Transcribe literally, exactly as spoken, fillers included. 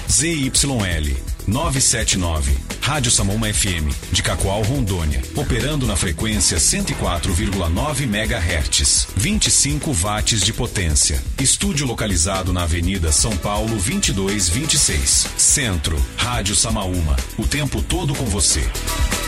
Z Y L novecentos e setenta e nove, Rádio Samaúma F M, de Cacoal, Rondônia, operando na frequência cento e quatro vírgula nove megahertz, vinte e cinco watts de potência. Estúdio localizado na Avenida São Paulo vinte e dois vinte e seis. Centro, Rádio Samaúma, o tempo todo com você.